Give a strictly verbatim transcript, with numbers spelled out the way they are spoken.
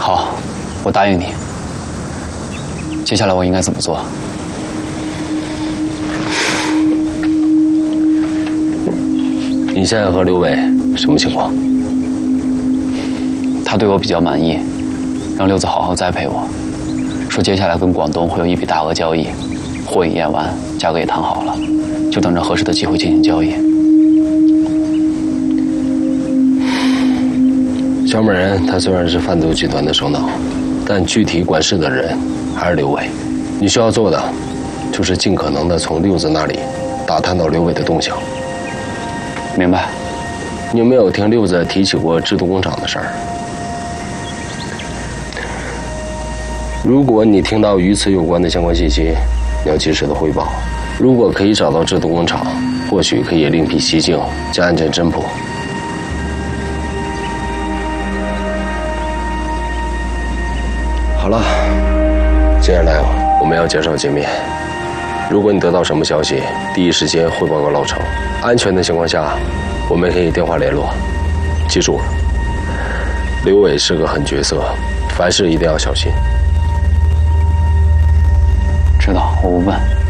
好，我答应你。接下来我应该怎么做？ 你现在和刘伟什么情况？ 他对我比较满意，让六子好好栽培我，说接下来跟广东会有一笔大额交易，货已验完，价格也谈好了，就等着合适的机会进行交易。 小美人她虽然是贩毒集团的首脑，但具体管事的人还是刘伟。你需要做的就是尽可能的从六子那里打探到刘伟的动向。 明白。 你有没有听六子提起过制毒工厂的事儿？如果你听到与此有关的相关信息，你要及时的汇报。如果可以找到制毒工厂，或许可以另辟蹊径，将案件侦破。好了，接下来我们要介绍见面。如果你得到什么消息，第一时间汇报给老程。安全的情况下，我们可以电话联络。记住，刘伟是个狠角色，凡事一定要小心。 知道，我不问。